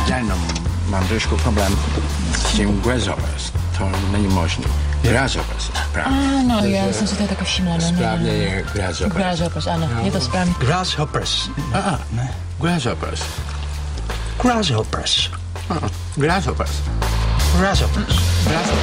Já jenom mám trošku problém s tím grasshoppers. To není možné. Grasshoppers, správně. Ano, já jsem si to taky všimla. Správně je grasshoppers. Grasshoppers, ano, je to správně. Grasshoppers. Ne. Grasshoppers. Grasshoppers. Grasshoppers. Grasshoppers.